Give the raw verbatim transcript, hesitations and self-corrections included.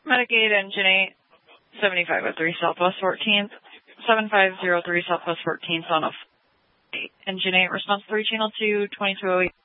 Medicaid Engine eight, seventy-five oh three Southwest fourteenth, seven five zero three Southwest fourteenth on a Engine eight, response three, channel two, twenty-two oh eight.